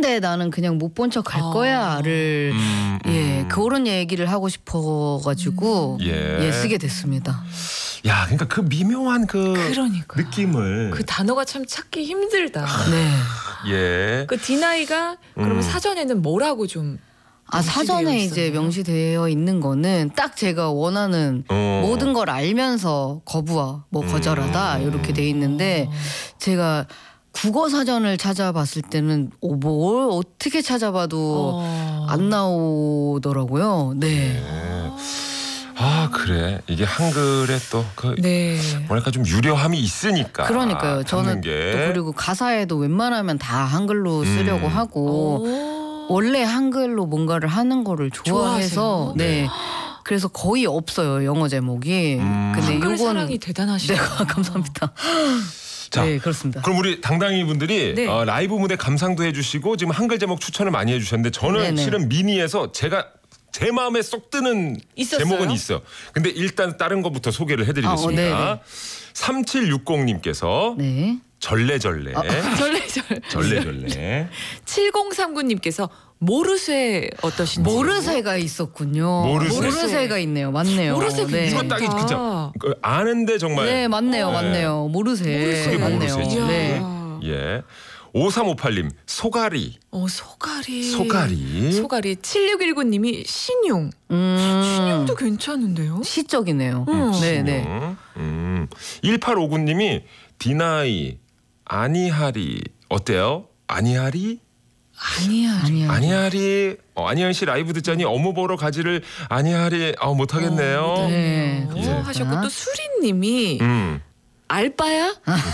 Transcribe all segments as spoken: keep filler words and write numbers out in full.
아는데 나는 그냥 못 본 척 할 아. 거야를 음, 음. 예 그런 얘기를 하고 싶어가지고 음. 예. 예 쓰게 됐습니다. 야, 그러니까 그 미묘한 그 그러니까 느낌을 그 단어가 참 찾기 힘들다. 네. 예. 그 디나이가 그러면 음. 사전에는 뭐라고 좀 아 사전에 명시되어 이제 있었나요? 명시되어 있는 거는 딱 제가 원하는 어. 모든 걸 알면서 거부와 뭐 거절하다 음. 이렇게 돼 있는데 제가 국어 사전을 찾아봤을 때는 오, 뭘 어떻게 찾아봐도 어. 안 나오더라고요. 네. 예. 아, 그래. 이게 한글에 또 그 네. 뭐랄까 좀 유려함이 있으니까. 그러니까요. 저는 게. 또 그리고 가사에도 웬만하면 다 한글로 쓰려고 음. 하고 오. 원래 한글로 뭔가를 하는 거를 좋아해서 좋아하세요? 네. 그래서 거의 없어요 영어 제목이. 음. 근데 한글 요건 사랑이 대단하시네요. 네 감사합니다. 자, 네 그렇습니다. 그럼 우리 당당히 분들이 네. 어, 라이브 무대 감상도 해주시고 지금 한글 제목 추천을 많이 해주셨는데 저는 네네. 실은 미니에서 제가 제 마음에 쏙 드는 있었어요? 제목은 있어요. 근데 일단 다른 것부터 소개를 해드리겠습니다. 아, 어, 네네. 삼칠육공님께서 네. 절레절레 절레절. 절레절레 칠공삼구님께서 모르쇠 어떠신지. 모르쇠가 있었군요. 모르쇠. 모르쇠가 있네요. 맞네요. 모르쇠 네. 이거 괜찮다. 딱이 그죠? 그 아는데 정말 네 맞네요. 네. 맞네요. 모르쇠. 모르쇠. 맞네요. 모르쇠지. 네. 예. 오삼오팔님 소가리 어 소가리. 소가리 소가리. 칠육일구님이 신용. 음. 신용도 괜찮은데요? 시적이네요. 음. 네네. 음, 음. 일팔오구님이 디나이 아니하리 어때요? 아니하리? 아니야. 아니야. 아니하리 어, 안희연 씨 라이브 듣자니 어묵 보러 가지를 아니하리 아 못하겠네요. 어, 네. 어, 예. 하셨고 또 수리님이 음. 알바야?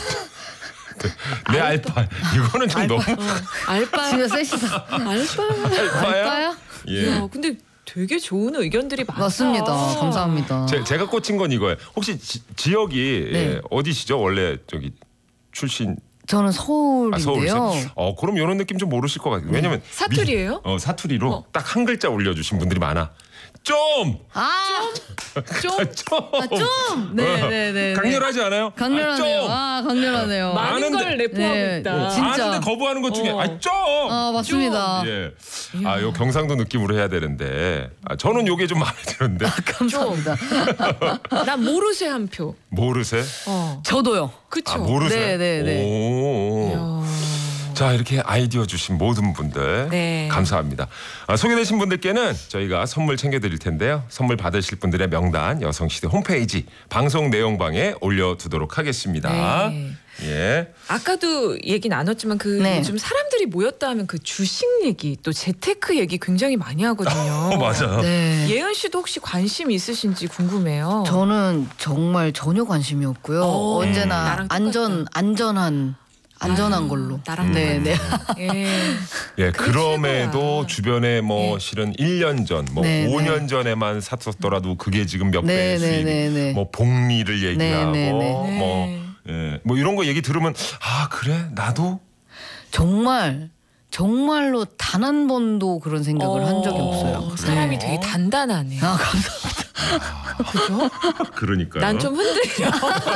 내 알바 이거는 좀 너무 알바. 진짜 세시다. 알바. 알바야? 알바야? 예. 야, 근데 되게 좋은 의견들이 많다. 맞습니다. 감사합니다. 제, 제가 꽂힌 건 이거예요. 혹시 지, 역이 네. 예, 어디시죠? 원래 저기 출신 저는 아, 서울인데요. 서울이세요? 어 그럼 이런 느낌 좀 모르실 것 같아요. 왜냐면 사투리예요? 미, 어 사투리로 어. 딱 한 글자 올려주신 분들이 많아. 좀 아, 좀 좀. 아, 좀. 네네네. 강렬하지 않아요? 강렬하네요. 아, 좀. 아, 강렬하네요. 많은 아는데- 걸 내포하고 네. 있다. 어, 진짜. 아는데 거부하는 것 중에 어. 아 좀. 아, 맞습니다. 예. 아, 요 경상도 느낌으로 해야 되는데 아, 저는 요게 좀 마음에 드는데 감사합니다. 난 모르쇠 한 표. 모르세? 어. 저도요. 그쵸? 아, 모르세? 네, 네, 네. 오. 이야. 자, 이렇게 아이디어 주신 모든 분들 네. 감사합니다. 아, 소개되신 분들께는 저희가 선물 챙겨드릴 텐데요. 선물 받으실 분들의 명단 여성시대 홈페이지 방송 내용방에 올려두도록 하겠습니다. 네. 예. 아까도 얘기 나눴지만 그 네. 요즘 사람들이 모였다 하면 그 주식 얘기 또 재테크 얘기 굉장히 많이 하거든요. 어, 맞아요. 네. 예은 씨도 혹시 관심 있으신지 궁금해요. 저는 정말 전혀 관심이 없고요. 어, 언제나 나랑 똑같다. 안전 안전한 안전한 아, 걸로. 나랑 네, 네. 예. 예, 그게 그럼에도 최고야. 주변에 뭐 예. 실은 일 년 전, 뭐 네, 오 년 네. 전에만 샀었더라도 그게 지금 몇 네, 배의 네, 수익, 네, 네. 뭐 복리를 얘기하고 네, 네, 네. 뭐, 네. 예, 뭐 이런 거 얘기 들으면 아 그래 나도 정말 정말로 단 한 번도 그런 생각을 한 적이 어, 없어요. 사람이 네. 되게 단단하네요. 아, 감사합니다. 그죠? 그러니까요. 난 좀 흔들려.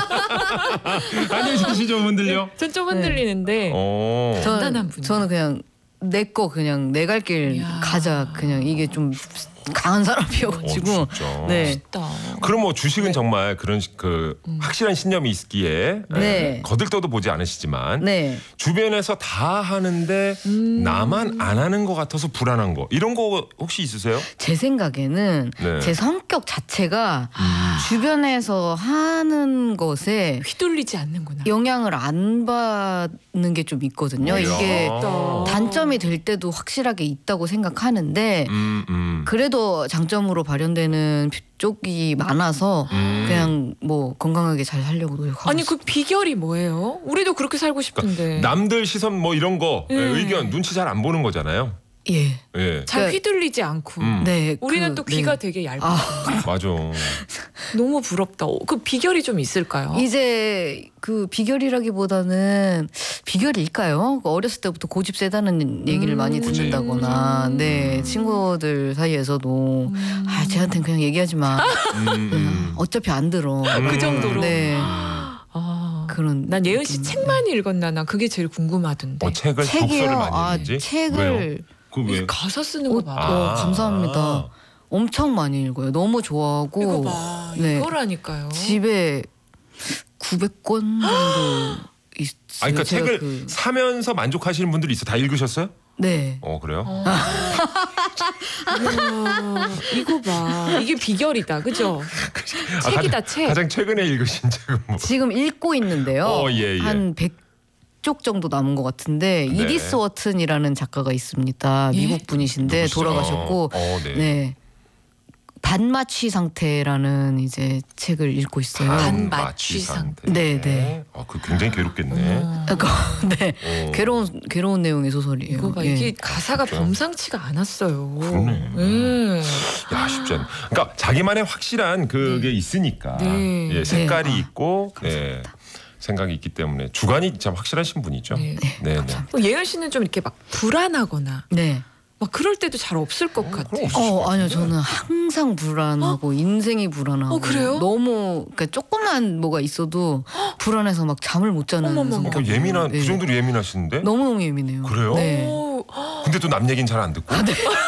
안녕히 계시죠 흔들려. 전 좀 흔들리는데. 어. 단단한 저는, 분이야. 저는 그냥 내 거 그냥 내 갈 길 이야. 가자. 그냥 이게 좀 강한 사람이어가지고. 어, 진짜. 네. 멋있다. 그럼 뭐 주식은 정말 그런 시- 그 확실한 신념이 있기에 네. 예, 거들떠도 보지 않으시지만 네. 주변에서 다 하는데 음. 나만 안 하는 것 같아서 불안한 거 이런 거 혹시 있으세요? 제 생각에는 네. 제 성격 자체가 주변에서 하는 것에 휘둘리지 않는구나. 영향을 안 받는 게 좀 있거든요. 이야. 이게 어. 단점이 될 때도 확실하게 있다고 생각하는데 음, 음. 그래도 장점으로 발현되는 쪽이 많아서 음. 그냥 뭐 건강하게 잘 살려고 노력하고 아니 있어요. 그 비결이 뭐예요? 우리도 그렇게 살고 싶은데. 남들 시선 뭐 이런 거 네. 예, 의견 눈치 잘 안 보는 거잖아요. 예. 예. 잘 그러니까- 휘둘리지 않고. 음. 네. 우리는 그, 또 귀가 네. 되게 얇고 아, 맞아. 너무 부럽다. 어, 그 비결이 좀 있을까요? 이제 그 비결이라기보다는 비결일까요? 어렸을 때부터 고집 세다는 얘기를 음. 많이 그치. 듣는다거나, 네 친구들 사이에서도 음. 아 쟤한테는 그냥 얘기하지 마. 음, 음. 어차피 안 들어. 음. 그 정도로. 네. 아, 그런. 난 예은 씨 느낌. 책 많이 읽었나? 나 그게 제일 궁금하던데. 어, 책을 책이요. 독서를 많이 아, 읽는지? 책을 왜요? 그 이 왜? 가사 쓰는 어, 거 봐. 어, 감사합니다. 엄청 많이 읽어요. 너무 좋아하고. 이거 봐. 네. 이거라니까요. 집에 구백 권 정도 있어요. 아, 그러니까 제가 책을 그- 사면서 만족하시는 분들이 있어. 다 읽으셨어요? 네. 어 그래요? 이야, 이거 봐. 이게 비결이다. 그죠? 아, 책이다, 가장, 책. 가장 최근에 읽으신 책은 뭐? 지금 읽고 있는데요. 어, 예, 예. 한 백 쪽 정도 남은 것 같은데 네. 이디스 워튼이라는 작가가 있습니다. 예? 미국 분이신데 누구시죠? 돌아가셨고 어, 네. 네. 반마취 상태라는 이제 책을 읽고 있어요. 반- 반마취 상태. 네, 네. 아, 그 굉장히 괴롭겠네. 그러니까 네. 어. 괴로운 괴로운 내용의 소설이에요. 이거 봐. 예. 이게 가사가 진짜. 범상치가 않았어요. 그러네. 예. 야 쉽지 않네. 그러니까 자기만의 확실한 그게 있으니까 네. 예, 색깔이 네. 아, 있고 네, 생각이 있기 때문에 주관이 참 확실하신 분이죠. 네. 네, 네. 어, 예은 씨는 좀 이렇게 막 불안하거나 네. 막 그럴 때도 잘 없을 것 같아. 그럼 없을 것 어 아니요 같은데? 저는 항상 불안하고 인생이 불안하고 어, 그래요? 너무 그러니까 조금만 뭐가 있어도 불안해서 막 잠을 못 자는 어머머머. 어, 성격. 그 예민한 네. 그 정도로 예민하신데? 너무 너무 예민해요. 그래요? 네. 오, 근데 또 남 얘기는 잘 안 듣고.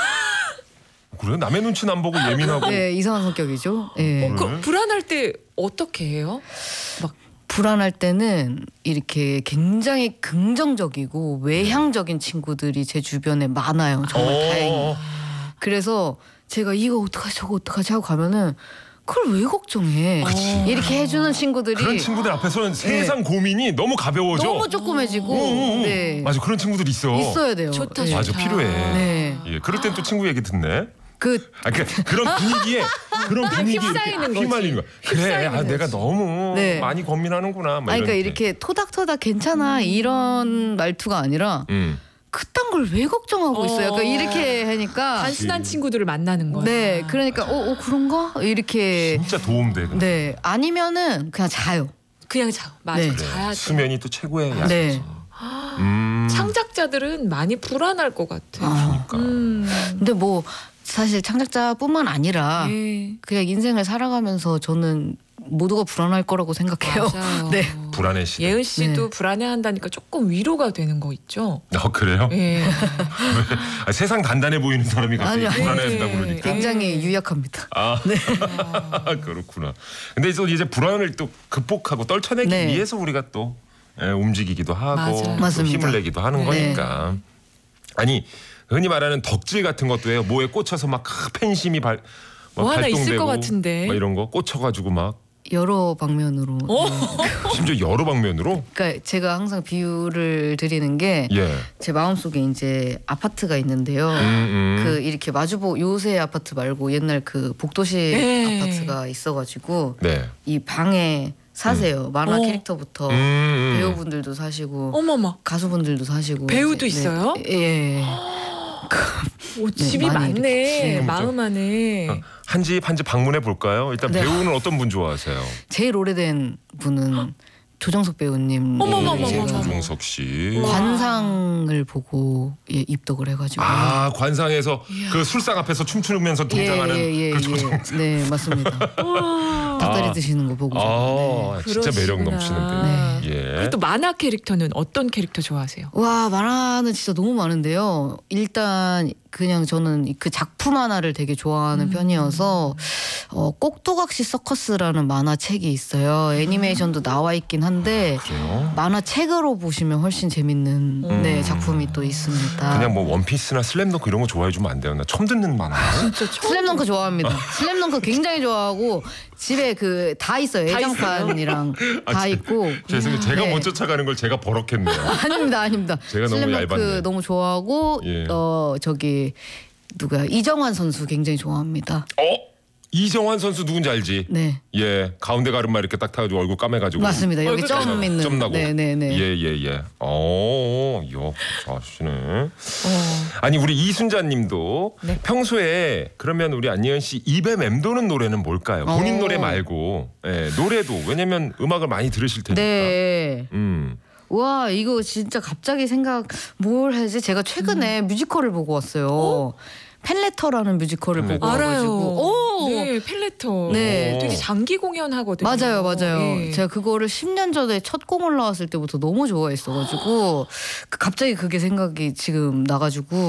그래요? 남의 눈치는 안 보고 예민하고. 네 이상한 성격이죠. 예. 어, 그 불안할 때 어떻게 해요? 막 불안할 때는 이렇게 굉장히 긍정적이고 외향적인 친구들이 제 주변에 많아요. 정말 어. 다행히. 그래서 제가 이거 어떡하지 저거 어떡하지 하고 가면은 그걸 왜 걱정해. 이렇게 해주는 친구들이 그런 친구들 앞에서는 세상 고민이 너무 가벼워져. 너무 조그매지고 응, 응. 네. 맞아 그런 친구들이 있어. 있어야 돼요. 좋다, 네. 좋다. 맞아 필요해. 네. 예, 그럴 땐 또 친구 얘기 듣네. 그 아, 그 그런 분위기에 그런 분위기에 휩싸이는 이렇게 거지. 휘말리는 거야. 그래, 휩싸이는 아, 내가 거지. 너무 네. 많이 고민하는구나. 막 아니 그러니까 이런 이렇게 토닥토닥 괜찮아 이런 말투가 아니라 음. 그딴 걸 왜 걱정하고 있어? 약간 어. 이렇게 하니까 단순한 친구들을 만나는 거야. 네 그러니까 어, 어 그런가 이렇게 진짜 도움돼. 그 네 아니면은 그냥 자요. 그냥 자. 맞아. 네. 자야 돼. 수면이 또 최고의 약이지. 네. 음. 창작자들은 많이 불안할 것 같아. 아. 그러니까. 음. 근데 뭐 사실 창작자뿐만 아니라 네. 그냥 인생을 살아가면서 저는 모두가 불안할 거라고 생각해요. 맞아요. 네. 불안해 시대. 예은 씨도 네. 불안해한다니까 조금 위로가 되는 거 있죠. 어 그래요? 예. 아, 세상 단단해 보이는 사람이 갑자기 아니, 아니. 불안해한다 네. 그러니까. 굉장히 네. 유약합니다. 아 그렇구나. 근데 또 이제 불안을 또 극복하고 떨쳐내기 네. 위해서 우리가 또 예, 움직이기도 하고 맞아요. 또 맞습니다. 힘을 내기도 하는 네. 거니까. 아니 흔히 말하는 덕질 같은 것도 해요. 뭐에 꽂혀서 막 팬심이 발, 막 뭐 하나 있을 발동되고 것 같은데. 막 이런 거 꽂혀가지고 막 여러 방면으로. 어? 네. 심지어 여러 방면으로. 그러니까 제가 항상 비유를 드리는 게 제 예. 마음속에 이제 아파트가 있는데요. 음, 음. 그 이렇게 마주보 요새 아파트 말고 옛날 그 복도식 네. 아파트가 있어가지고 네. 이 방에 사세요. 만화 어. 캐릭터부터 음, 음. 배우분들도 사시고 어머머. 가수분들도 사시고 배우도 이제, 있어요? 네. 예. 오, 집이 많이 많네. 이렇게. 마음 안에. 한 집 한 집 방문해 볼까요? 일단 네. 배우는 어떤 분 좋아하세요? 제일 오래된 분은 조정석 배우님. 어머머머머. 제가 조종석 씨. 관상을 보고 예, 입덕을 해가지고. 아 관상에서 그 술상 앞에서 춤추면서 등장하는 예, 예, 예, 그 조종석. 예. 네 맞습니다. 닭다리 아. 드시는 거 보고. 네. 아 진짜 매력 그러시구나. 넘치는데. 네. 예. 그리고 또 만화 캐릭터는 어떤 캐릭터 좋아하세요? 와 만화는 진짜 너무 많은데요. 일단 그냥 저는 그 작품 하나를 되게 좋아하는 음. 편이어서 어, 꼭두각시 서커스라는 만화책이 있어요. 애니메이션도 나와 있긴 한데 그래요? 만화책으로 보시면 훨씬 재밌는 음. 네, 작품이 또 있습니다. 그냥 뭐 원피스나 슬램덩크 이런 거 좋아해 주면 안 돼요? 나 처음 듣는 만화. 진짜 처음 슬램덩크 좋아합니다. 슬램덩크 굉장히 좋아하고 집에 그 다 있어요. 다 애정판이랑 아, 다 제- 있고. 죄송해요. 제가 네. 못 쫓아가는 걸 제가 버럭했네요. 아닙니다, 아닙니다. 제가 너무 슬램덩크 얇았네. 너무 좋아하고 예. 어 저기 누가 이정환 선수 굉장히 좋아합니다. 어? 이정환 선수 누군지 알지? 네, 예. 가운데 가르마 이렇게 딱 타가지고 얼굴 까매가지고. 맞습니다. 여기 얼굴 점 까매. 있는. 점 나고. 네, 네, 네. 예예 예. 어, 요 잘하시네. 어. 아니 우리 이순자님도 네. 평소에 그러면 우리 안예은 씨 입에 맴도는 노래는 뭘까요? 본인 어. 노래 말고 예, 노래도 왜냐면 음악을 많이 들으실 테니까. 네. 음. 와 이거 진짜 갑자기 생각 뭘 해지? 제가 최근에 뮤지컬을 보고 왔어요. 팬레터라는 뮤지컬을 팬레터. 보고 와가지고 오! 네, 펠레터. 네. 되게 장기 공연하거든요. 맞아요, 맞아요. 네. 제가 그거를 십 년 전에 첫 공 올라왔을 때부터 너무 좋아했어가지고 갑자기 그게 생각이 지금 나가지고